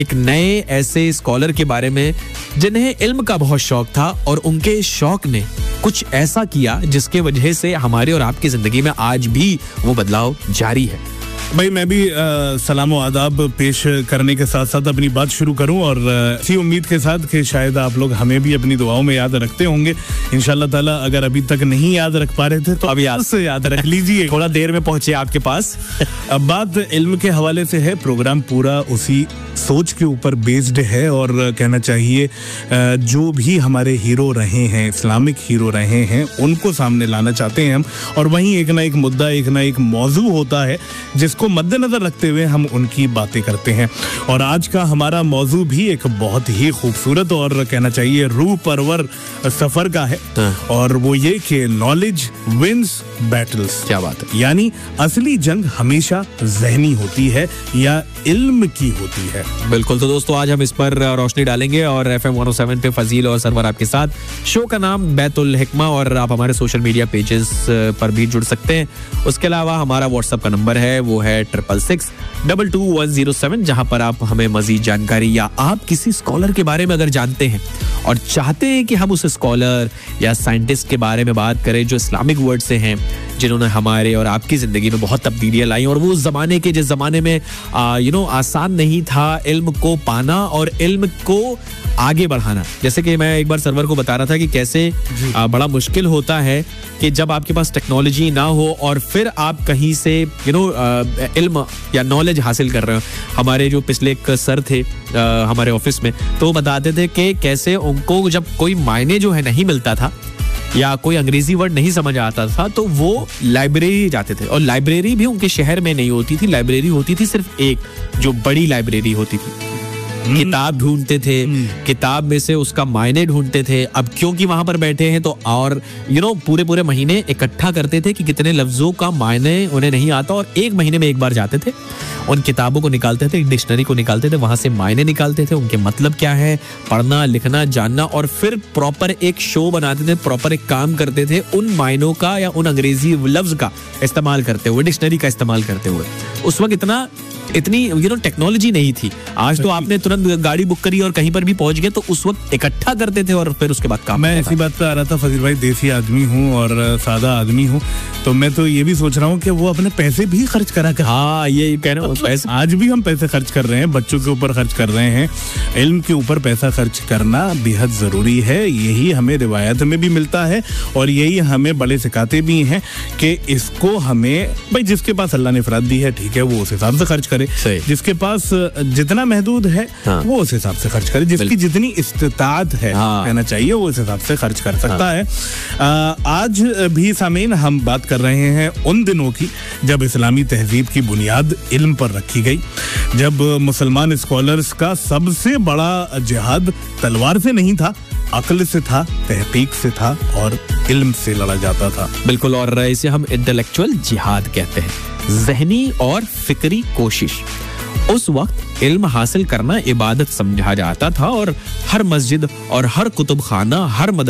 एक नए ऐसे स्कॉलर के बारे में जिन्हें इल्म का बहुत शौक था और उनके शौक ने कुछ ऐसा किया जिसके वजह से हमारे और आपकी जिंदगी में आज भी वो बदलाव जारी है। भाई मैं भी सलाम व आदाब पेश करने के साथ साथ अपनी बात शुरू करूं और इसी उम्मीद के साथ कि शायद आप लोग हमें भी अपनी दुआओं में याद रखते होंगे इंशाल्लाह ताला। अगर अभी तक नहीं याद रख पा रहे थे तो अभी याद रख लीजिए। थोड़ा देर में पहुंचे आपके पास। अब बात इल्म के हवाले से है, प्रोग्राम पूरा उसी सोच के ऊपर बेस्ड है और कहना चाहिए जो भी हमारे हीरो रहे हैं, इस्लामिक हीरो रहे हैं, उनको सामने लाना चाहते हैं हम। और वहीं एक ना एक मुद्दा, एक ना एक मौजू होता है जिसको मद्देनजर रखते हुए हम उनकी बातें करते हैं। और आज का हमारा मौजू भी एक बहुत ही खूबसूरत और कहना चाहिए रूह परवर सफर का है और वो ये कि नॉलेज विंस बैटल्स। क्या बात है। यानी असली जंग हमेशा ज़हनी होती है या इल्म की होती है। बिल्कुल। तो दोस्तों आज हम इस पर रोशनी डालेंगे और FM 107 पे फजील और सरवर आपके साथ। शो का नाम बैतुल हिकमा और आप हमारे सोशल मीडिया पेजेस पर भी जुड़ सकते हैं। उसके अलावा हमारा व्हाट्सएप का नंबर है, वो है 666-22107, जहां पर आप हमें मजीद जानकारी या आप किसी स्कॉलर के बारे में अगर जानते हैं और चाहते हैं कि हम उस स्कॉलर या साइंटिस्ट के बारे में बात करें जो इस्लामिक वर्ड से हैं, जिन्होंने हमारे और आपकी जिंदगी में बहुत तब्दीलियां लाई और वो जमाने के जिस जमाने में आसान नहीं था इल्म को पाना और इल्म को आगे बढ़ाना। जैसे कि मैं एक बार सर्वर को बता रहा था कि कैसे बड़ा मुश्किल होता है कि जब आपके पास टेक्नोलॉजी ना हो और फिर आप कहीं से इल्म या नॉलेज हासिल कर रहे हो। हमारे जो पिछले एक सर थे हमारे ऑफिस में, तो वो बताते थे कि कैसे उनको जब कोई मायने जो है नहीं मिलता था या कोई अंग्रेजी वर्ड नहीं समझ आता था तो वो लाइब्रेरी जाते थे। और लाइब्रेरी भी उनके शहर में नहीं होती थी, लाइब्रेरी होती थी सिर्फ एक जो बड़ी लाइब्रेरी होती थी। किताब ढूंढते थे, किताब में से उसका मायने ढूंढते थे। अब क्योंकि वहां पर बैठे हैं तो और पूरे महीने इकट्ठा करते थे कि कितने लफ्जों का मायने उन्हें नहीं आता और एक महीने में एक बार जाते थे, उन किताबों को निकालते थे, डिक्शनरी को निकालते थे, वहां से मायने निकालते थे, उनके मतलब क्या है, पढ़ना लिखना जानना और फिर प्रॉपर एक शो बनाते थे, प्रॉपर एक काम करते थे उन मायनों का या उन अंग्रेजी लफ्ज का इस्तेमाल करते हुए, डिक्शनरी का इस्तेमाल करते हुए। उस वक्त इतनी टेक्नोलॉजी नहीं थी। आज तो आपने तुरंत गाड़ी बुक करी और कहीं पर भी पहुंच गए, तो उस वक्त इकट्ठा करते थे और फिर उसके बाद काम। मैं ऐसी बात पे आ रहा था फजील भाई, देसी आदमी हूँ और सादा आदमी हूँ, तो मैं तो ये भी सोच रहा हूँ कि वो अपने पैसे भी खर्च करा कर। हाँ, ये कह रहे हो पैसे आज भी हम पैसे खर्च कर रहे हैं, बच्चों के ऊपर खर्च कर रहे हैं। इल्म के ऊपर पैसा खर्च करना बेहद जरूरी है। यही हमें रिवायत में भी मिलता है और यही हमें बड़े सिखाते भी हैं कि इसको हमें भाई जिसके पास अल्लाह ने फराद दी है, ठीक है, वो उस हिसाब से खर्च करे। जिसके पास जितना महदूद है वो उस हिसाब से खर्च करे, जिसकी जितनी इस्तिताअत है कहना चाहिए वो उस हिसाब से खर्च कर सकता है। आज भी सामीन हम बात कर रहे हैं उन दिनों की जब इस्लामी तहजीब की बुनियाद इल्म पर रखी गई, जब मुसलमान स्कॉलर्स का सबसे बड़ा जिहाद तलवार से नहीं था, अक्ल से था, तहकीक से था और इल्म से लड़ा जाता था। बिल्कुल। और इसे हम इंटेलेक्चुअल जिहाद कहते हैं, ज़हनी और फिक्री कोशिश। उस वक्त इल्म हासिल करना इबादत समझा जाता था और हर मस्जिद और हर कुतुब खाना, हर